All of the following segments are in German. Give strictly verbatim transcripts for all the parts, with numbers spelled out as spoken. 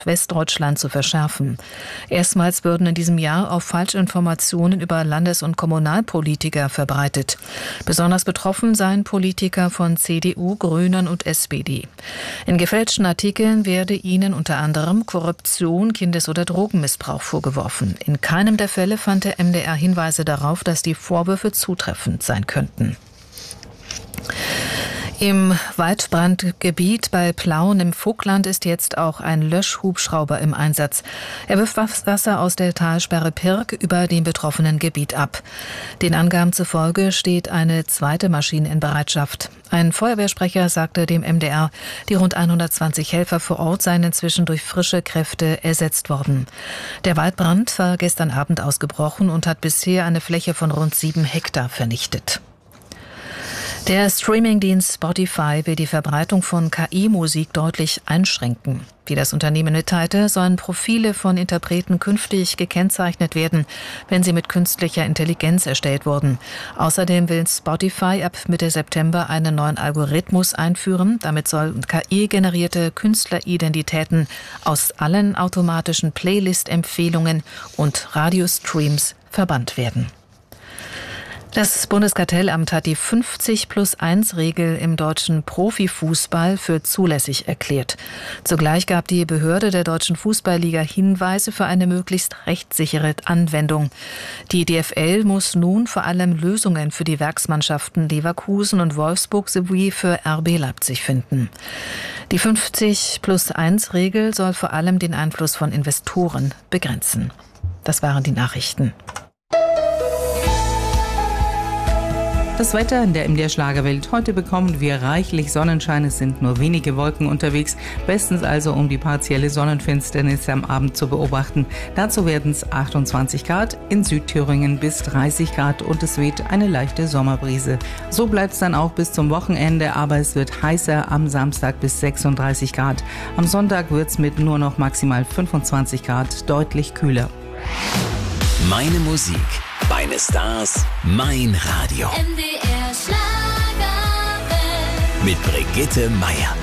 Westdeutschland zu verschärfen. Erstmals würden in diesem Jahr auch Falschinformationen über Landes- und Kommunalpolitiker verbreitet. Besonders betroffen seien Politiker von C D U, Grünen und S P D. In gefälschten Artikeln werde ihnen unter anderem Korruption, Kindes- oder Drogenmissbrauch vorgeworfen. In keinem der Fälle fand der M D R Hinweise darauf, dass die Vorwürfe zutreffend sein könnten. Im Waldbrandgebiet bei Plauen im Vogtland ist jetzt auch ein Löschhubschrauber im Einsatz. Er wirft Wasser aus der Talsperre Pirk über dem betroffenen Gebiet ab. Den Angaben zufolge steht eine zweite Maschine in Bereitschaft. Ein Feuerwehrsprecher sagte dem M D R, die rund hundertzwanzig Helfer vor Ort seien inzwischen durch frische Kräfte ersetzt worden. Der Waldbrand war gestern Abend ausgebrochen und hat bisher eine Fläche von rund sieben Hektar vernichtet. Der Streamingdienst Spotify will die Verbreitung von K I-Musik deutlich einschränken. Wie das Unternehmen mitteilte, sollen Profile von Interpreten künftig gekennzeichnet werden, wenn sie mit künstlicher Intelligenz erstellt wurden. Außerdem will Spotify ab Mitte September einen neuen Algorithmus einführen. Damit sollen K I-generierte Künstleridentitäten aus allen automatischen Playlist-Empfehlungen und Radiostreams verbannt werden. Das Bundeskartellamt hat die fünfzig plus eins Regel im deutschen Profifußball für zulässig erklärt. Zugleich gab die Behörde der Deutschen Fußballliga Hinweise für eine möglichst rechtssichere Anwendung. Die D F L muss nun vor allem Lösungen für die Werksmannschaften Leverkusen und Wolfsburg sowie für R B Leipzig finden. Die fünfzig plus eins Regel soll vor allem den Einfluss von Investoren begrenzen. Das waren die Nachrichten. Das Wetter in der M D R-Schlagerwelt. Heute bekommen wir reichlich Sonnenschein. Es sind nur wenige Wolken unterwegs. Bestens also, um die partielle Sonnenfinsternis am Abend zu beobachten. Dazu werden es achtundzwanzig Grad, in Südthüringen bis dreißig Grad und es weht eine leichte Sommerbrise. So bleibt es dann auch bis zum Wochenende, aber es wird heißer am Samstag bis sechsunddreißig Grad. Am Sonntag wird es mit nur noch maximal fünfundzwanzig Grad deutlich kühler. Meine Musik. Meine Stars, mein Radio. M D R Schlagerwelt. Mit Brigitte Meier.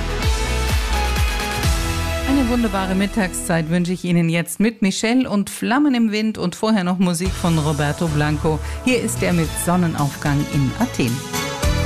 Eine wunderbare Mittagszeit wünsche ich Ihnen jetzt mit Michelle und Flammen im Wind und vorher noch Musik von Roberto Blanco. Hier ist er mit Sonnenaufgang in Athen.